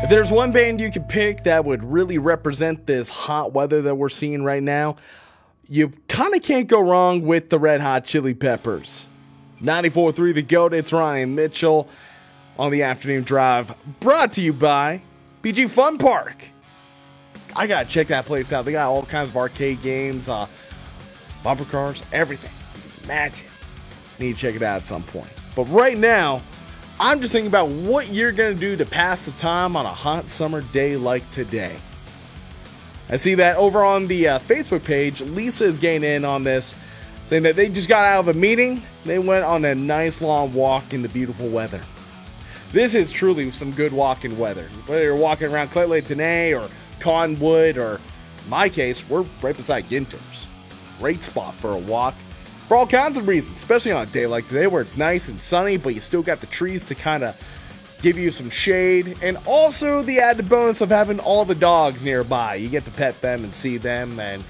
If there's one band you could pick that would really represent this hot weather that we're seeing right now, you kind of can't go wrong with the Red Hot Chili Peppers. 94.3 The GOAT, it's Ryan Mitchell on the Afternoon Drive, brought to you by BG Fun Park. I gotta check that place out. They got all kinds of arcade games, bumper cars, everything. Imagine. Need to check it out at some point. But right now, I'm just thinking about what you're going to do to pass the time on a hot summer day like today. I see that over on the Facebook page, Lisa is getting in on this, saying that they just got out of a meeting. They went on a nice long walk in the beautiful weather. This is truly some good walking weather. Whether you're walking around Clay Lake Tenay or Cottonwood, or in my case, we're right beside Ginter's. Great spot for a walk. For all kinds of reasons, especially on a day like today where it's nice and sunny, but you still got the trees to kind of give you some shade. And also the added bonus of having all the dogs nearby. You get to pet them and see them, and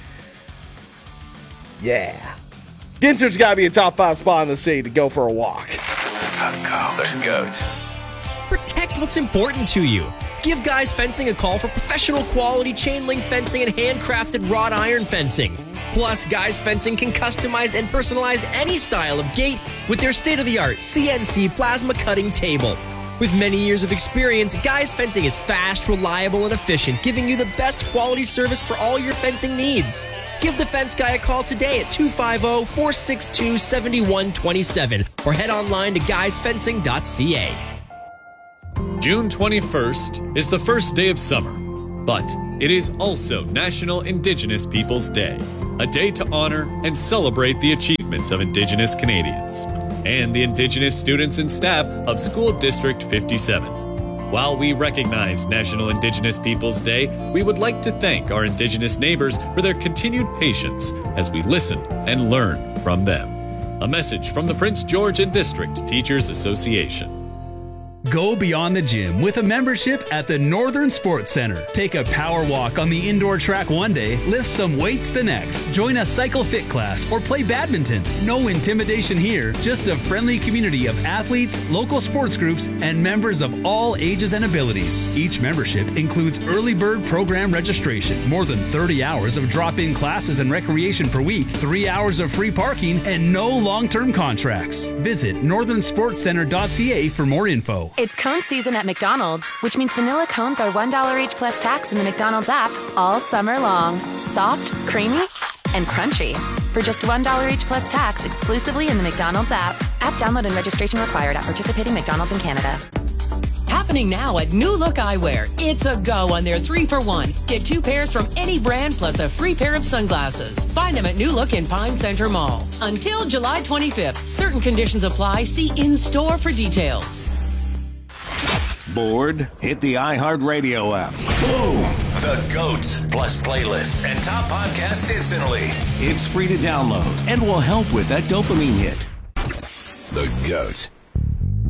yeah. Ginter's got to be a top 5 spot in the city to go for a walk. The GOAT. Protect what's important to you. Give Guys Fencing a call for professional quality chain link fencing and handcrafted wrought iron fencing. Plus, Guys Fencing can customize and personalize any style of gate with their state-of-the-art CNC plasma cutting table. With many years of experience, Guys Fencing is fast, reliable, and efficient, giving you the best quality service for all your fencing needs. Give the Fence Guy a call today at 250-462-7127 or head online to guysfencing.ca. June 21st is the first day of summer, but it is also National Indigenous Peoples Day, a day to honor and celebrate the achievements of Indigenous Canadians and the Indigenous students and staff of School District 57. While we recognize National Indigenous Peoples Day, we would like to thank our Indigenous neighbors for their continued patience as we listen and learn from them. A message from the Prince George and District Teachers Association. Go beyond the gym with a membership at the Northern Sports Center. Take a power walk on the indoor track one day, lift some weights the next. Join a cycle fit class or play badminton. No intimidation here, just a friendly community of athletes, local sports groups, and members of all ages and abilities. Each membership includes early bird program registration, more than 30 hours of drop-in classes and recreation per week, 3 hours of free parking, and no long-term contracts. Visit northernsportscenter.ca for more info. It's cone season at McDonald's, which means vanilla cones are $1 each plus tax in the McDonald's app all summer long. Soft, creamy, and crunchy. For just $1 each plus tax exclusively in the McDonald's app. App download and registration required at participating McDonald's in Canada. Happening now at New Look Eyewear. It's a go on their 3-for-1. Get 2 pairs from any brand plus a free pair of sunglasses. Find them at New Look in Pine Center Mall. Until July 25th. Certain conditions apply. See in-store for details. Bored? Hit the iHeartRadio app. Boom! The GOAT, plus playlists and top podcasts instantly. It's free to download and will help with that dopamine hit. The GOAT.